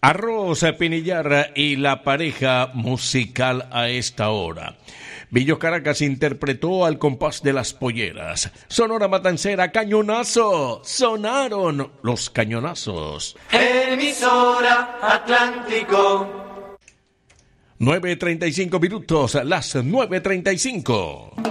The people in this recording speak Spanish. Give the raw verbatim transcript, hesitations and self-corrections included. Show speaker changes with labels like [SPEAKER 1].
[SPEAKER 1] Arroz Pinillar y la pareja musical a esta hora. Billo Caracas interpretó Al compás de las polleras. Sonora Matancera, Cañonazo. Sonaron los cañonazos.
[SPEAKER 2] Emisora Atlántico.
[SPEAKER 1] nueve treinta y cinco minutos, las nueve treinta y cinco.